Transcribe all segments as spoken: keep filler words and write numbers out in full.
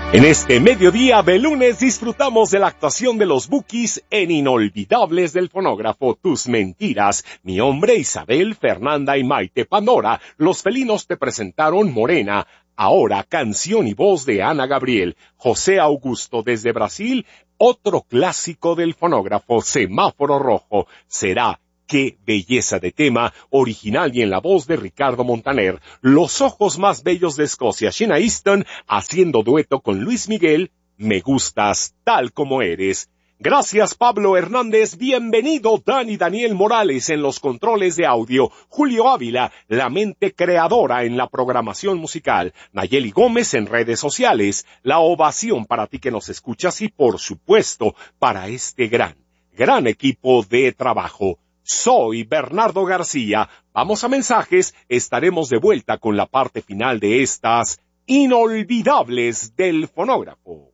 En este mediodía de lunes disfrutamos de la actuación de los Bukis en Inolvidables del Fonógrafo, Tus Mentiras. Mi hombre, Isabel, Fernanda y Maite Pandora. Los felinos te presentaron Morena. Ahora, canción y voz de Ana Gabriel. José Augusto desde Brasil, otro clásico del fonógrafo, Semáforo Rojo. Será Qué belleza de tema, original y en la voz de Ricardo Montaner. Los ojos más bellos de Escocia, Sheena Easton, haciendo dueto con Luis Miguel, Me gustas tal como eres. Gracias Pablo Hernández, bienvenido Dani Daniel Morales en los controles de audio, Julio Ávila, la mente creadora en la programación musical, Nayeli Gómez en redes sociales, la ovación para ti que nos escuchas y por supuesto para este gran, gran equipo de trabajo. Soy Bernardo García. Vamos a mensajes, estaremos de vuelta con la parte final de estas Inolvidables del Fonógrafo.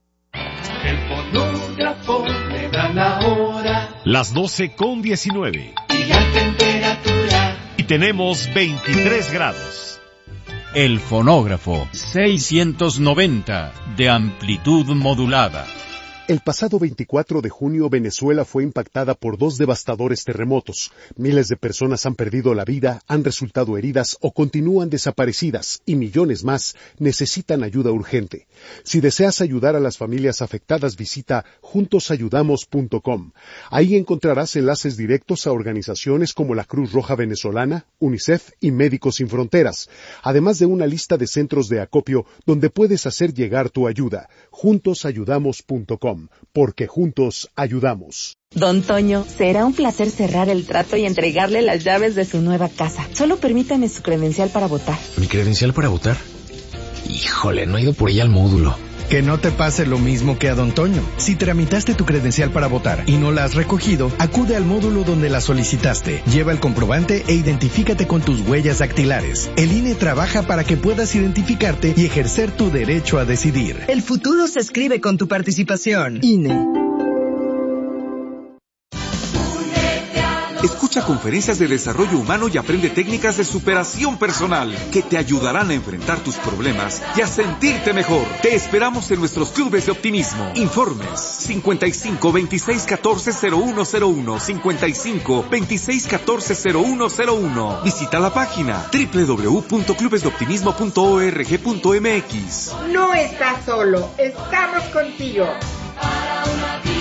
El fonógrafo me da la hora. Las doce con diecinueve. Y la temperatura. Y tenemos veintitrés grados. El fonógrafo seiscientos noventa de amplitud modulada. El pasado veinticuatro de junio, Venezuela fue impactada por dos devastadores terremotos. Miles de personas han perdido la vida, han resultado heridas o continúan desaparecidas, y millones más necesitan ayuda urgente. Si deseas ayudar a las familias afectadas, visita juntos ayudamos punto com. Ahí encontrarás enlaces directos a organizaciones como la Cruz Roja Venezolana, UNICEF y Médicos Sin Fronteras, además de una lista de centros de acopio donde puedes hacer llegar tu ayuda. juntos ayudamos punto com. Porque juntos ayudamos. Don Toño, será un placer cerrar el trato y entregarle las llaves de su nueva casa. Solo permítame su credencial para votar. ¿Mi credencial para votar? Híjole, no he ido por ella al módulo. Que no te pase lo mismo que a Don Toño. Si tramitaste tu credencial para votar y no la has recogido, acude al módulo donde la solicitaste. Lleva el comprobante e identifícate con tus huellas dactilares. El I N E trabaja para que puedas identificarte y ejercer tu derecho a decidir. El futuro se escribe con tu participación. I N E. Escucha conferencias de desarrollo humano y aprende técnicas de superación personal que te ayudarán a enfrentar tus problemas y a sentirte mejor. Te esperamos en nuestros clubes de optimismo. Informes cincuenta y cinco, veintiséis, catorce, cero uno cero uno, cincuenta y cinco, veintiséis, catorce, cero uno cero uno. Visita la página doble u doble u doble u punto clubes de optimismo punto org punto m x. No estás solo, estamos contigo. Para una vida.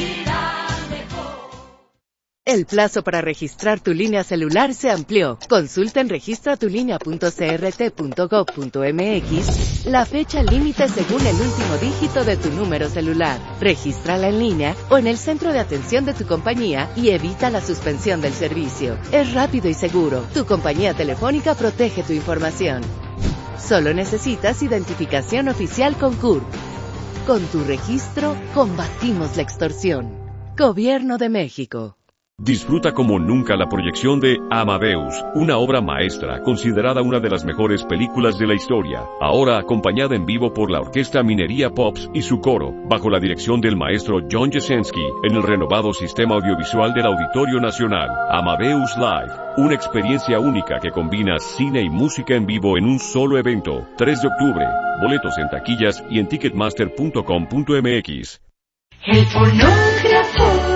El plazo para registrar tu línea celular se amplió. Consulta en registra tu línea punto c r t punto gov punto m x la fecha límite según el último dígito de tu número celular. Regístrala en línea o en el centro de atención de tu compañía y evita la suspensión del servicio. Es rápido y seguro. Tu compañía telefónica protege tu información. Solo necesitas identificación oficial con C U R. Con tu registro, combatimos la extorsión. Gobierno de México. Disfruta como nunca la proyección de Amadeus, una obra maestra, considerada una de las mejores películas de la historia, ahora acompañada en vivo por la Orquesta Minería Pops y su coro, bajo la dirección del maestro John Jasenski, en el renovado sistema audiovisual del Auditorio Nacional. Amadeus Live, una experiencia única que combina cine y música en vivo en un solo evento. tres de octubre, boletos en taquillas y en ticketmaster punto com punto m x. El fonógrafo.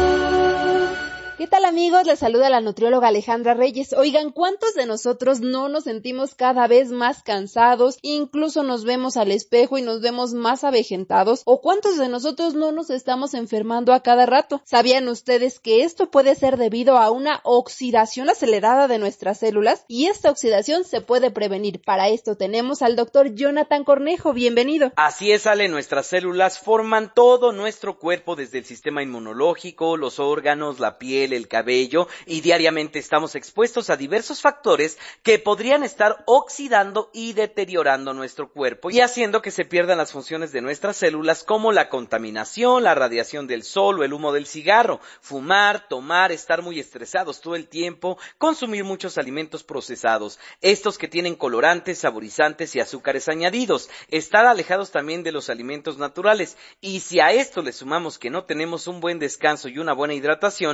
¿Qué tal amigos? Les saluda la nutrióloga Alejandra Reyes. Oigan, ¿cuántos de nosotros no nos sentimos cada vez más cansados? Incluso nos vemos al espejo y nos vemos más avejentados. ¿O cuántos de nosotros no nos estamos enfermando a cada rato? ¿Sabían ustedes que esto puede ser debido a una oxidación acelerada de nuestras células? Y esta oxidación se puede prevenir. Para esto tenemos al doctor Jonathan Cornejo. Bienvenido. Así es, Ale. Nuestras células forman todo nuestro cuerpo, desde el sistema inmunológico, los órganos, la piel, el cabello, y diariamente estamos expuestos a diversos factores que podrían estar oxidando y deteriorando nuestro cuerpo y haciendo que se pierdan las funciones de nuestras células, como la contaminación, la radiación del sol o el humo del cigarro, fumar, tomar, estar muy estresados todo el tiempo, consumir muchos alimentos procesados, estos que tienen colorantes, saborizantes y azúcares añadidos, estar alejados también de los alimentos naturales, y si a esto le sumamos que no tenemos un buen descanso y una buena hidratación, pues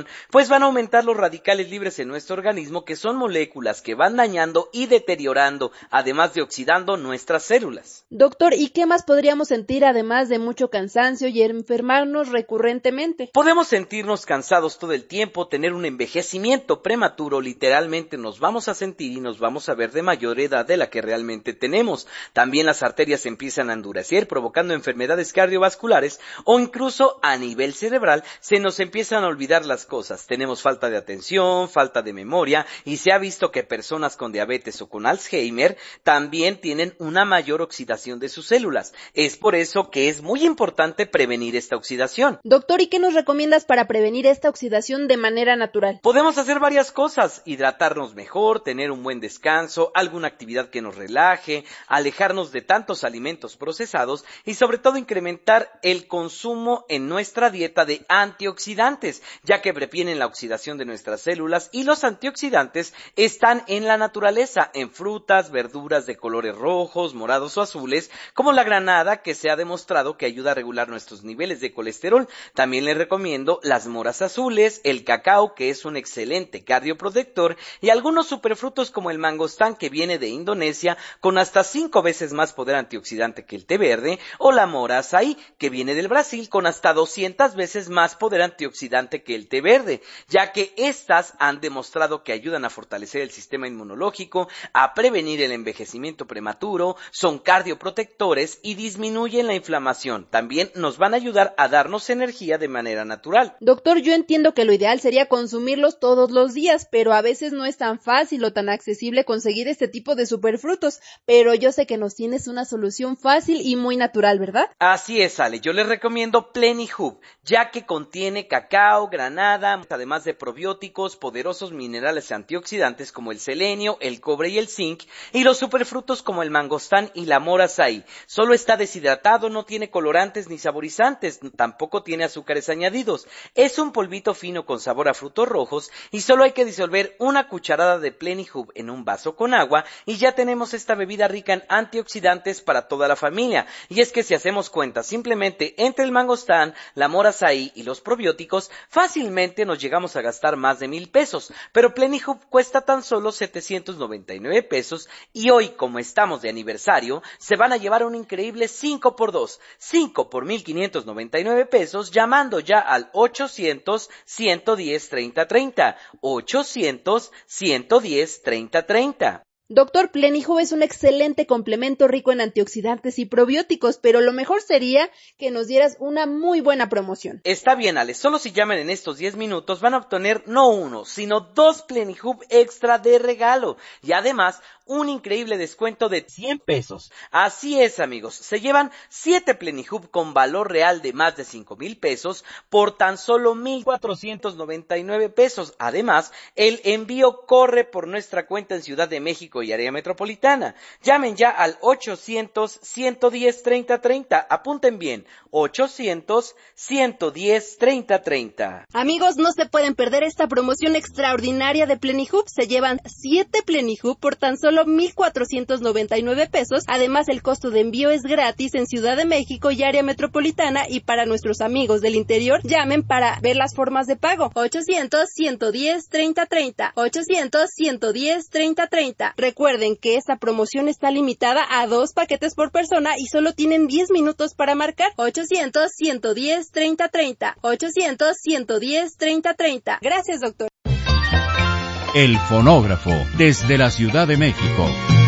pues van a aumentar los radicales libres en nuestro organismo, que son moléculas que van dañando y deteriorando, además de oxidando nuestras células. Doctor, ¿y qué más podríamos sentir además de mucho cansancio y enfermarnos recurrentemente? Podemos sentirnos cansados todo el tiempo, tener un envejecimiento prematuro, literalmente nos vamos a sentir y nos vamos a ver de mayor edad de la que realmente tenemos. También las arterias empiezan a endurecer, provocando enfermedades cardiovasculares, o incluso a nivel cerebral se nos empiezan a olvidar las cosas. Tenemos falta de atención, falta de memoria, y se ha visto que personas con diabetes o con Alzheimer también tienen una mayor oxidación de sus células. Es por eso que es muy importante prevenir esta oxidación. Doctor, ¿y qué nos recomiendas para prevenir esta oxidación de manera natural? Podemos hacer varias cosas: hidratarnos mejor, tener un buen descanso, alguna actividad que nos relaje, alejarnos de tantos alimentos procesados y sobre todo incrementar el consumo en nuestra dieta de antioxidantes, ya que previenen la oxidación de nuestras células, y los antioxidantes están en la naturaleza, en frutas, verduras de colores rojos, morados o azules, como la granada, que se ha demostrado que ayuda a regular nuestros niveles de colesterol. También les recomiendo las moras azules, el cacao, que es un excelente cardioprotector, y algunos superfrutos como el mangostán, que viene de Indonesia, con hasta cinco veces más poder antioxidante que el té verde, o la mora açaí, que viene del Brasil, con hasta doscientas veces más poder antioxidante que el té verde, ya que estas han demostrado que ayudan a fortalecer el sistema inmunológico, a prevenir el envejecimiento prematuro, son cardioprotectores y disminuyen la inflamación. También nos van a ayudar a darnos energía de manera natural. Doctor, yo entiendo que lo ideal sería consumirlos todos los días, pero a veces no es tan fácil o tan accesible conseguir este tipo de superfrutos, pero yo sé que nos tienes una solución fácil y muy natural, ¿verdad? Así es, Ale, yo les recomiendo Plenihub, ya que contiene cacao, granada, además de probióticos, poderosos minerales antioxidantes como el selenio, el cobre y el zinc, y los superfrutos como el mangostán y la mora açaí. Solo está deshidratado, no tiene colorantes ni saborizantes, tampoco tiene azúcares añadidos. Es un polvito fino con sabor a frutos rojos, y solo hay que disolver una cucharada de Plenihub en un vaso con agua y ya tenemos esta bebida rica en antioxidantes para toda la familia. Y es que si hacemos cuenta, simplemente entre el mangostán, la mora açaí y los probióticos, fácilmente nos llegamos a gastar más de mil pesos, pero Plenihub cuesta tan solo setecientos noventa y nueve pesos, y hoy, como estamos de aniversario, se van a llevar un increíble cinco por dos, cinco por mil quinientos noventa y nueve pesos, llamando ya al ochocientos, ciento diez, treinta treinta, ochocientos, ciento diez, treinta treinta. Doctor, Plenihub es un excelente complemento rico en antioxidantes y probióticos, pero lo mejor sería que nos dieras una muy buena promoción. Está bien, Ale, solo si llaman en estos diez minutos van a obtener no uno, sino dos Plenihub extra de regalo, y además un increíble descuento de cien pesos. Así es, amigos, se llevan siete Plenihub con valor real de más de cinco mil pesos por tan solo mil cuatrocientos noventa y nueve pesos. Además, el envío corre por nuestra cuenta en Ciudad de México y área metropolitana. Llamen ya al ochocientos, ciento diez, treinta treinta. Apunten bien, ochocientos, ciento diez, treinta treinta. Amigos, no se pueden perder esta promoción extraordinaria de Plenihub. Se llevan siete Plenihub por tan solo mil cuatrocientos noventa y nueve pesos. Además, el costo de envío es gratis en Ciudad de México y área metropolitana, y para nuestros amigos del interior, llamen para ver las formas de pago. ochocientos, ciento diez, treinta treinta. ochocientos, ciento diez, treinta treinta. Recuerden que esta promoción está limitada a dos paquetes por persona y solo tienen diez minutos para marcar. ochocientos, ciento diez, treinta treinta. ochocientos, ciento diez, treinta treinta. Gracias, doctor. El fonógrafo, desde la Ciudad de México.